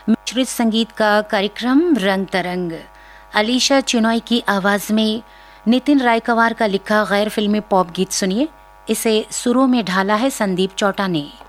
मिश्रित संगीत का कार्यक्रम रंग तरंग। अलीशा चिनॉय की आवाज में नितिन रायकवार का लिखा गैर फिल्मी पॉप गीत सुनिए। इसे सुरों में ढाला है संदीप चौटा ने।